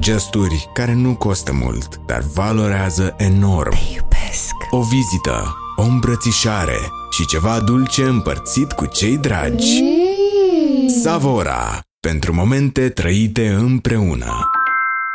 gesturi care nu costă mult, dar valorează enorm. Te iubesc. O vizită, o îmbrățișare și ceva dulce împărțit cu cei dragi. Savora, pentru momente trăite împreună.